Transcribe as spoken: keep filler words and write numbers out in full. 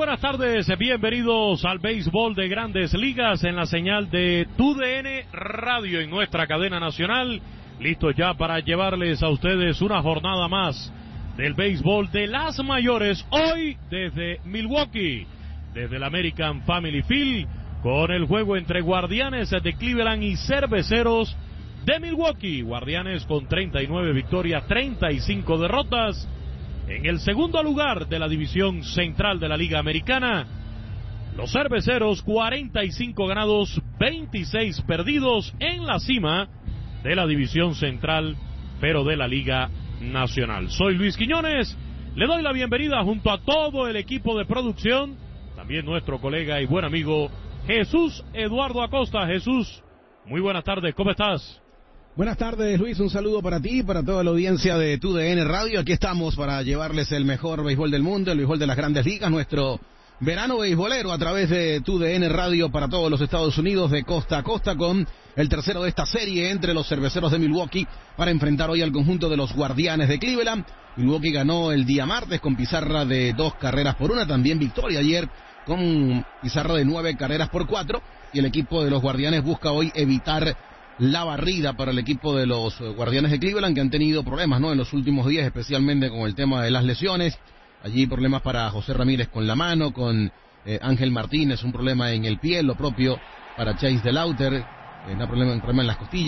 buenas tardes, bienvenidos al béisbol de Grandes Ligas en la señal de T U D N Radio en nuestra cadena nacional. Listos ya para llevarles a ustedes una jornada más del béisbol de las mayores, hoy desde Milwaukee, desde el American Family Field, con el juego entre Guardianes de Cleveland y Cerveceros de Milwaukee. Guardianes con treinta y nueve victorias, treinta y cinco derrotas. En el segundo lugar de la división central de la Liga Americana, los Cerveceros cuarenta y cinco ganados, veintiséis perdidos en la cima de la división central, pero de la Liga Nacional. Soy Luis Quiñones, le doy la bienvenida junto a todo el equipo de producción, también nuestro colega y buen amigo Jesús Eduardo Acosta. Jesús, muy buenas tardes, ¿cómo estás? Buenas tardes, Luis, un saludo para ti y para toda la audiencia de T U D N Radio. Aquí estamos para llevarles el mejor béisbol del mundo, el béisbol de las Grandes Ligas, nuestro verano beisbolero a través de T U D N Radio para todos los Estados Unidos de costa a costa, con el tercero de esta serie entre los Cerveceros de Milwaukee para enfrentar hoy al conjunto de los Guardianes de Cleveland. Milwaukee ganó el día martes con pizarra de dos carreras por una, también victoria ayer con pizarra de nueve carreras por cuatro, y el equipo de los Guardianes busca hoy evitar la barrida para el equipo de los Guardianes de Cleveland, que han tenido problemas, ¿no?, en los últimos días, especialmente con el tema de las lesiones. Allí problemas para José Ramírez con la mano, con eh, Ángel Martínez, un problema en el pie, lo propio para Chase DeLauter, eh, un problema, un problema en las costillas.